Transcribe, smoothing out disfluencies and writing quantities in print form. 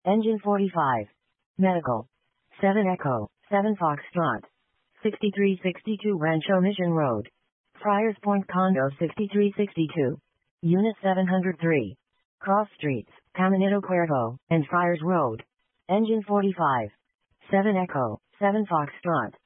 Engine 45. Medical. 7 Echo, 7 Foxtrot. 6362 Rancho Mission Road. Friars Point Condo 6362. Unit 703. Cross Streets, Caminito Cuervo, and Friars Road. Engine 45. 7 Echo, 7 Foxtrot.